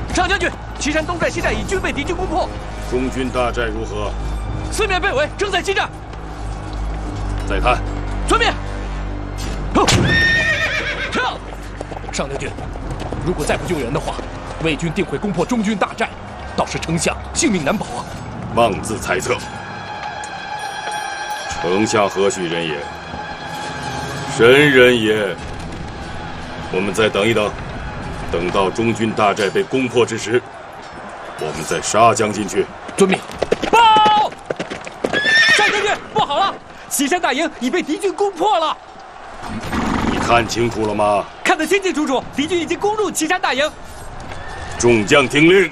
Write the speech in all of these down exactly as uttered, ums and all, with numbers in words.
上将军，岐山东寨、西寨已均被敌军攻破。 中军大寨如何？ 四面被围，正在激战。 再看。 遵命。哼！撤！ 上将军，如果再不救援的话，魏军定会攻破中军大寨，到时丞相性命难保啊！ 妄自猜测。丞相何许人也？神人也。我们再等一等。 等到中军大寨被攻破之时，我们再杀将进去。 遵命。 报！上将军，不好了！岐山大营已被敌军攻破了。 你看清楚了吗？ 看得清清楚楚，敌军已经攻入岐山大营。 众将听令，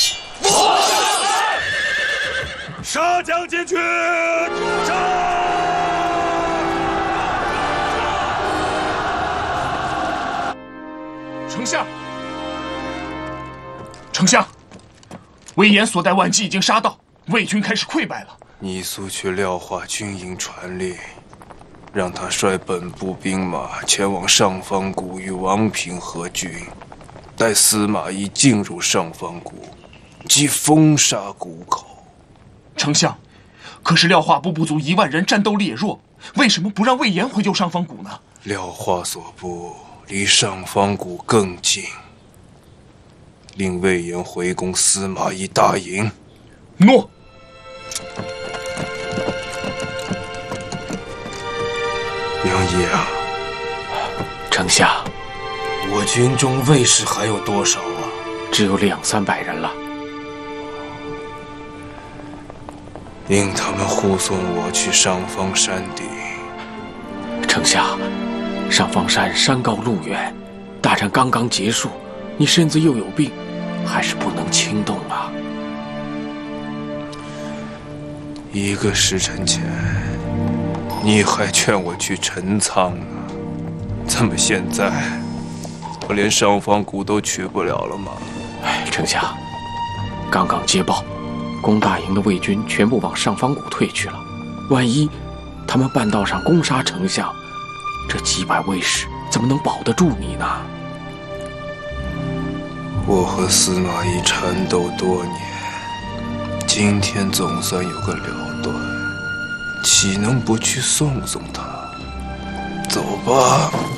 杀将进去！杀！ 丞相，丞相，魏延所带万骑已经杀到，魏军开始溃败了。 你速去廖化军营传令，让他率本部兵马前往上方谷与王平合军，待司马懿进入上方谷，即封杀谷口。 丞相，可是廖化部部族一万人，战斗力也弱，为什么不让魏延回救上方谷呢？ 廖化所部 离上方谷更近，令魏延回攻司马懿大营。 诺。 杨毅啊， 丞相， 我军中卫士还有多少啊？ 只有两三百人了。 令他们护送我去上方山顶。 丞相。 上方山山高路远，大战刚刚结束，你身子又有病，还是不能轻动啊。 一个时辰前，你还劝我去陈仓呢，怎么现在我连上方谷都去不了了吗？ 哎，丞相，刚刚接报，攻大营的魏军全部往上方谷退去了，万一他们半道上攻杀丞相， 这几百卫士怎么能保得住你呢？ 我和司马懿缠斗多年，今天总算有个了断，岂能不去送送他？走吧。